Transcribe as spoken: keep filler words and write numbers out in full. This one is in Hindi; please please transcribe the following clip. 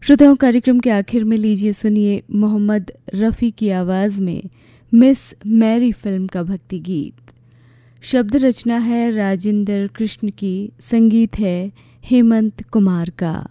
श्रोताओं, कार्यक्रम के आखिर में लीजिए सुनिए मोहम्मद रफ़ी की आवाज़ में मिस मैरी फिल्म का भक्ति गीत। शब्द रचना है राजेंद्र कृष्ण की, संगीत है हेमंत कुमार का।